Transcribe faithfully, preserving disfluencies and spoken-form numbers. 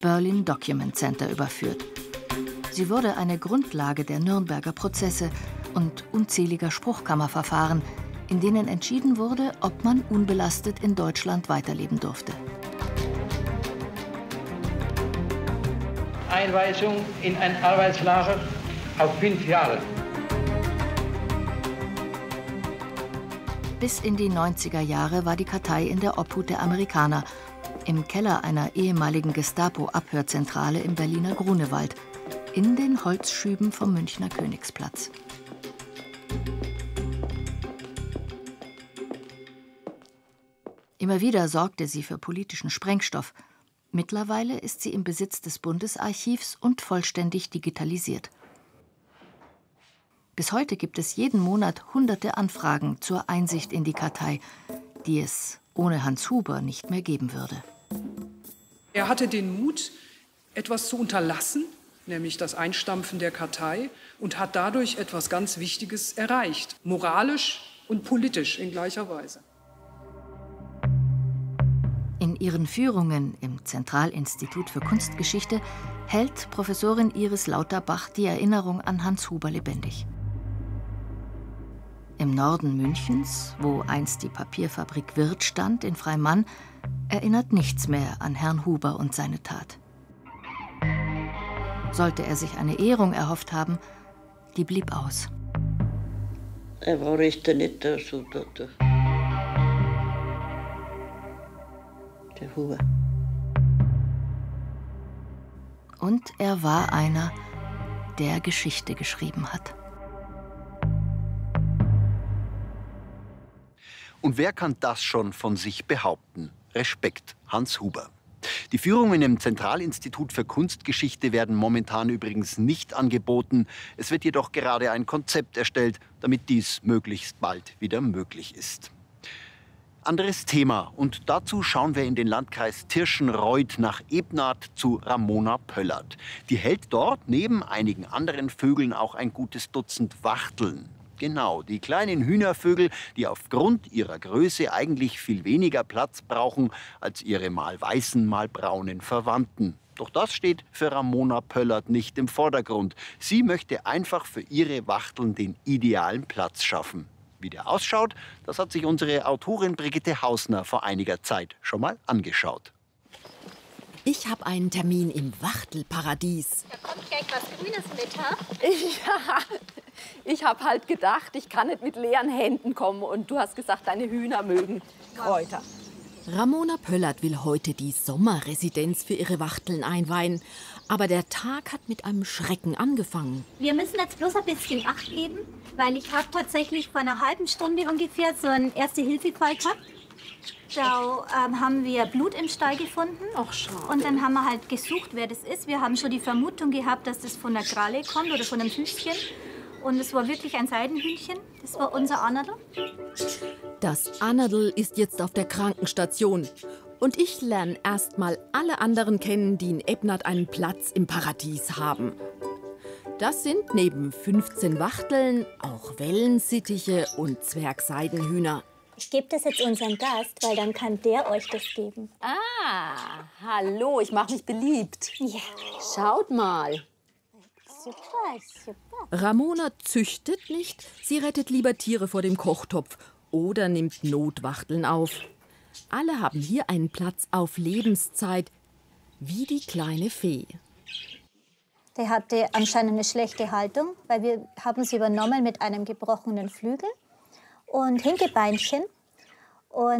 Berlin Document Center überführt. Sie wurde eine Grundlage der Nürnberger Prozesse und unzähliger Spruchkammerverfahren, in denen entschieden wurde, ob man unbelastet in Deutschland weiterleben durfte. Einweisung in ein Arbeitslager auf fünf Jahre. Bis in die neunziger Jahre war die Kartei in der Obhut der Amerikaner, im Keller einer ehemaligen Gestapo-Abhörzentrale im Berliner Grunewald, in den Holzschüben vom Münchner Königsplatz. Immer wieder sorgte sie für politischen Sprengstoff. Mittlerweile ist sie im Besitz des Bundesarchivs und vollständig digitalisiert. Bis heute gibt es jeden Monat hunderte Anfragen zur Einsicht in die Kartei, die es ohne Hans Huber nicht mehr geben würde. Er hatte den Mut, etwas zu unterlassen, nämlich das Einstampfen der Kartei, und hat dadurch etwas ganz Wichtiges erreicht, moralisch und politisch in gleicher Weise. In ihren Führungen im Zentralinstitut für Kunstgeschichte hält Professorin Iris Lauterbach die Erinnerung an Hans Huber lebendig. Im Norden Münchens, wo einst die Papierfabrik Wirth stand, in Freimann, erinnert nichts mehr an Herrn Huber und seine Tat. Sollte er sich eine Ehrung erhofft haben, die blieb aus. Er war echt ein netter Soldat. Der Huber. Und er war einer, der Geschichte geschrieben hat. Und wer kann das schon von sich behaupten? Respekt, Hans Huber. Die Führungen im Zentralinstitut für Kunstgeschichte werden momentan übrigens nicht angeboten. Es wird jedoch gerade ein Konzept erstellt, damit dies möglichst bald wieder möglich ist. Anderes Thema, und dazu schauen wir in den Landkreis Tirschenreuth nach Ebnath zu Ramona Pöllert. Die hält dort neben einigen anderen Vögeln auch ein gutes Dutzend Wachteln. Genau, die kleinen Hühnervögel, die aufgrund ihrer Größe eigentlich viel weniger Platz brauchen als ihre mal weißen, mal braunen Verwandten. Doch das steht für Ramona Pöllert nicht im Vordergrund. Sie möchte einfach für ihre Wachteln den idealen Platz schaffen. Wie der ausschaut, das hat sich unsere Autorin Brigitte Hausner vor einiger Zeit schon mal angeschaut. Ich habe einen Termin im Wachtelparadies. Da kommt gleich was Grünes mit, ha? Ja, ich habe halt gedacht, ich kann nicht mit leeren Händen kommen. Und du hast gesagt, deine Hühner mögen Kräuter. Ramona Pöllert will heute die Sommerresidenz für ihre Wachteln einweihen. Aber der Tag hat mit einem Schrecken angefangen. Wir müssen jetzt bloß ein bisschen Acht geben, weil ich habe tatsächlich vor einer halben Stunde ungefähr so einen Erste-Hilfe-Fall gehabt. Da ähm, haben wir Blut im Stall gefunden. Ach, schade. Und dann haben wir halt gesucht, wer das ist. Wir haben schon die Vermutung gehabt, dass das von der Kralle kommt oder von einem Füßchen. Und es war wirklich ein Seidenhühnchen. Das war unser Anadl. Das Anadl ist jetzt auf der Krankenstation. Und ich lerne erst mal alle anderen kennen, die in Ebnath einen Platz im Paradies haben. Das sind neben fünfzehn Wachteln auch Wellensittiche und Zwergseidenhühner. Ich gebe das jetzt unserem Gast, weil dann kann der euch das geben. Ah, hallo, ich mache mich beliebt. Ja. Schaut mal. Super, super. Ramona züchtet nicht, sie rettet lieber Tiere vor dem Kochtopf oder nimmt Notwachteln auf. Alle haben hier einen Platz auf Lebenszeit, wie die kleine Fee. Der hatte anscheinend eine schlechte Haltung, weil wir haben sie übernommen mit einem gebrochenen Flügel und Hinkebeinchen. Und